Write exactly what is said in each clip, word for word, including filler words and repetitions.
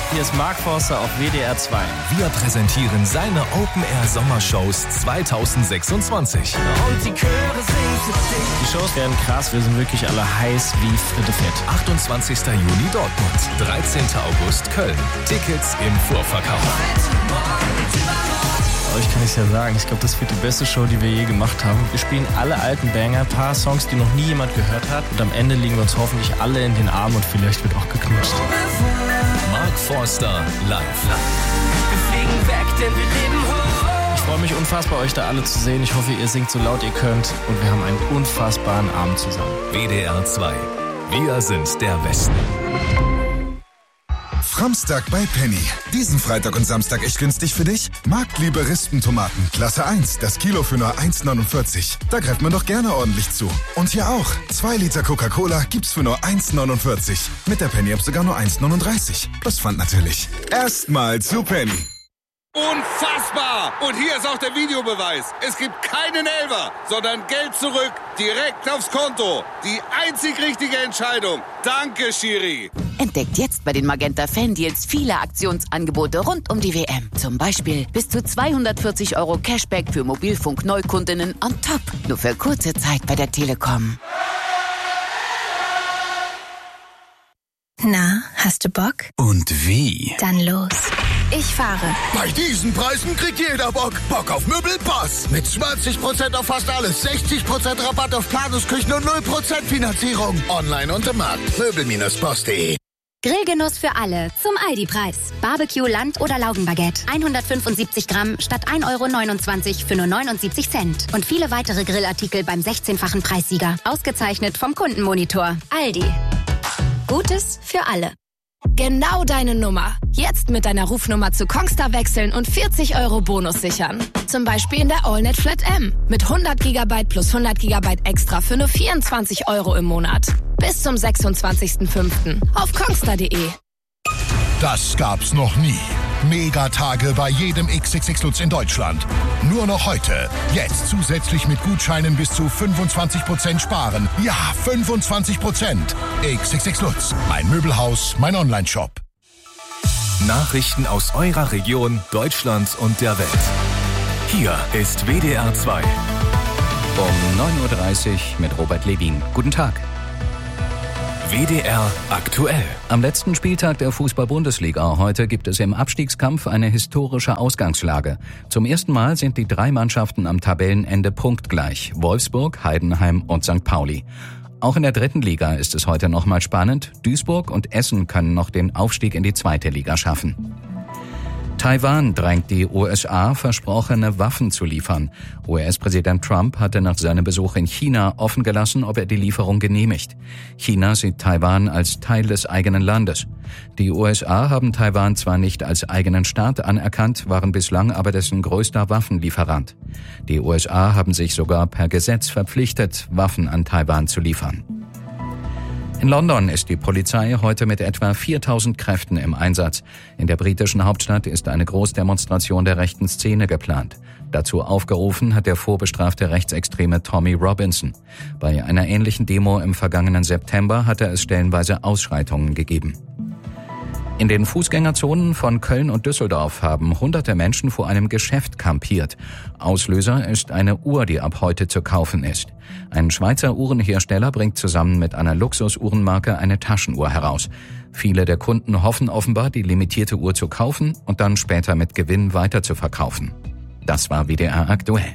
Hier ist Mark Forster auf W D R zwei. Wir präsentieren seine Open-Air-Sommershows zweitausendsechsundzwanzig. Und die Chöre singen für dich. Die Shows werden krass, wir sind wirklich alle heiß wie Fritte Fett. achtundzwanzigster Juni Dortmund, dreizehnter August Köln. Tickets im Vorverkauf. Euch kann ich ja sagen, ich glaube, das wird die beste Show, die wir je gemacht haben. Wir spielen alle alten Banger, ein paar Songs, die noch nie jemand gehört hat. Und am Ende liegen wir uns hoffentlich alle in den Armen und vielleicht wird auch geknutscht. Mark Forster live. Wir fliegen weg, denn wir leben hoch. Ich freue mich unfassbar, euch da alle zu sehen. Ich hoffe, ihr singt so laut ihr könnt. Und wir haben einen unfassbaren Abend zusammen. W D R zwei. Wir sind der Westen. Framstag bei Penny. Diesen Freitag und Samstag echt günstig für dich? Marktliebe Rispentomaten, Klasse eins, das Kilo für nur eins neunundvierzig. Da greift man doch gerne ordentlich zu. Und hier auch. zwei Liter Coca-Cola gibt's für nur eins neunundvierzig. Mit der Penny-App sogar nur eins neununddreißig. Plus Pfand natürlich. Erstmal zu Penny. Unfassbar! Und hier ist auch der Videobeweis. Es gibt keinen Elfer, sondern Geld zurück, direkt aufs Konto. Die einzig richtige Entscheidung. Danke, Schiri. Entdeckt jetzt bei den Magenta Fan-Deals viele Aktionsangebote rund um die W M. Zum Beispiel bis zu zweihundertvierzig Euro Cashback für Mobilfunk-Neukundinnen on top. Nur für kurze Zeit bei der Telekom. Na, hast du Bock? Und wie? Dann los. Ich fahre. Bei diesen Preisen kriegt jeder Bock. Bock auf Möbelpass. Mit zwanzig Prozent auf fast alles, sechzig Prozent Rabatt auf Planungsküchen und null Prozent Finanzierung. Online und im Markt. Möbel Bindestrich post punkt de. Grillgenuss für alle zum Aldi-Preis. Barbecue, Land- oder Laugenbaguette. hundertfünfundsiebzig Gramm statt ein Euro neunundzwanzig für nur neunundsiebzig Cent. Und viele weitere Grillartikel beim sechzehnfachen Preissieger. Ausgezeichnet vom Kundenmonitor. Aldi. Gutes für alle. Genau deine Nummer. Jetzt mit deiner Rufnummer zu Kongstar wechseln und vierzig Euro Bonus sichern. Zum Beispiel in der AllNet Flat M. Mit hundert Gigabyte plus hundert Gigabyte extra für nur vierundzwanzig Euro im Monat. Bis zum sechsundzwanzigsten fünften auf kongstar punkt de. Das gab's noch nie. Megatage bei jedem X X X Lutz in Deutschland. Nur noch heute. Jetzt zusätzlich mit Gutscheinen bis zu fünfundzwanzig Prozent sparen. Ja, fünfundzwanzig Prozent. X X X Lutz. Mein Möbelhaus, mein Onlineshop. Nachrichten aus eurer Region, Deutschland und der Welt. Hier ist W D R zwei. Um neun Uhr dreißig mit Robert Levin. Guten Tag. W D R aktuell. Am letzten Spieltag der Fußball-Bundesliga heute gibt es im Abstiegskampf eine historische Ausgangslage. Zum ersten Mal sind die drei Mannschaften am Tabellenende punktgleich. Wolfsburg, Heidenheim und Sankt Pauli. Auch in der dritten Liga ist es heute nochmal spannend. Duisburg und Essen können noch den Aufstieg in die zweite Liga schaffen. Taiwan drängt die U S A, versprochene Waffen zu liefern. U S-Präsident Trump hatte nach seinem Besuch in China offen gelassen, ob er die Lieferung genehmigt. China sieht Taiwan als Teil des eigenen Landes. Die U S A haben Taiwan zwar nicht als eigenen Staat anerkannt, waren bislang aber dessen größter Waffenlieferant. Die U S A haben sich sogar per Gesetz verpflichtet, Waffen an Taiwan zu liefern. In London ist die Polizei heute mit etwa viertausend Kräften im Einsatz. In der britischen Hauptstadt ist eine Großdemonstration der rechten Szene geplant. Dazu aufgerufen hat der vorbestrafte Rechtsextreme Tommy Robinson. Bei einer ähnlichen Demo im vergangenen September hatte es stellenweise Ausschreitungen gegeben. In den Fußgängerzonen von Köln und Düsseldorf haben hunderte Menschen vor einem Geschäft kampiert. Auslöser ist eine Uhr, die ab heute zu kaufen ist. Ein Schweizer Uhrenhersteller bringt zusammen mit einer Luxusuhrenmarke eine Taschenuhr heraus. Viele der Kunden hoffen offenbar, die limitierte Uhr zu kaufen und dann später mit Gewinn weiter zu verkaufen. Das war W D R aktuell.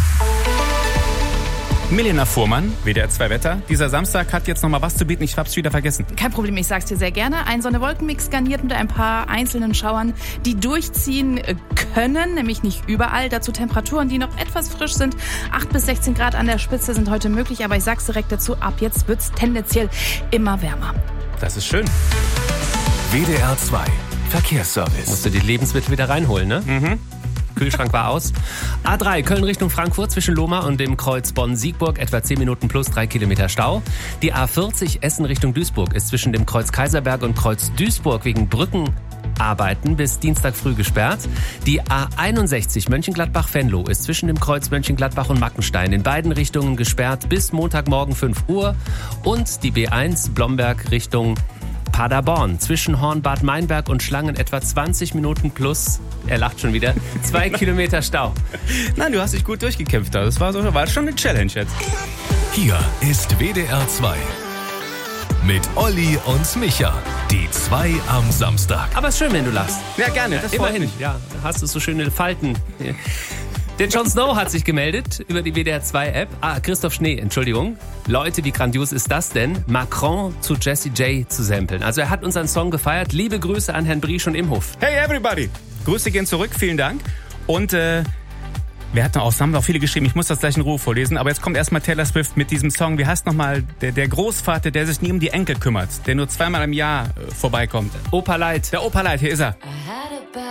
Milena Fuhrmann, W D R zwei Wetter. Dieser Samstag hat jetzt noch mal was zu bieten. Ich hab's wieder vergessen. Kein Problem, ich sag's dir sehr gerne. Ein Sonne-Wolken-Mix garniert mit ein paar einzelnen Schauern, die durchziehen können, nämlich nicht überall. Dazu Temperaturen, die noch etwas frisch sind. acht bis sechzehn Grad an der Spitze sind heute möglich, aber ich sag's direkt dazu, ab jetzt wird's tendenziell immer wärmer. Das ist schön. W D R zwei Verkehrsservice. Musst du die Lebensmittel wieder reinholen, ne? Mhm. Kühlschrank war aus. A drei Köln Richtung Frankfurt zwischen Lohmar und dem Kreuz Bonn-Siegburg etwa zehn Minuten plus drei Kilometer Stau. Die A vierzig Essen Richtung Duisburg ist zwischen dem Kreuz Kaiserberg und Kreuz Duisburg wegen Brückenarbeiten bis Dienstag früh gesperrt. Die A einundsechzig Mönchengladbach-Venlo ist zwischen dem Kreuz Mönchengladbach und Mackenstein in beiden Richtungen gesperrt bis Montagmorgen fünf Uhr. Und die B eins Blomberg Richtung Paderborn. Zwischen Horn-Bad Meinberg und Schlangen etwa zwanzig Minuten plus, er lacht schon wieder, zwei Kilometer Stau. Nein, du hast dich gut durchgekämpft. Das war, so, war schon eine Challenge jetzt. Hier ist W D R zwei. Mit Olli und Micha. Die zwei am Samstag. Aber es ist schön, wenn du lachst. Ja, gerne. Das Immerhin. Mich. Ja, hast du so schöne Falten. Der Jon Snow hat sich gemeldet über die W D R zwei App. Ah, Christoph Schnee, Entschuldigung. Leute, wie grandios ist das denn? Macron zu Jessie J zu samplen. Also er hat unseren Song gefeiert. Liebe Grüße an Herrn Briesch und Imhof. Hey everybody. Grüße gehen zurück. Vielen Dank. Und äh, wir hatten auch, haben auch viele geschrieben. Ich muss das gleich in Ruhe vorlesen. Aber jetzt kommt erstmal Taylor Swift mit diesem Song. Wie heißt nochmal der, der Großvater, der sich nie um die Enkel kümmert, der nur zweimal im Jahr äh, vorbeikommt? Opa Leid. Der Opa Leid, hier ist er. I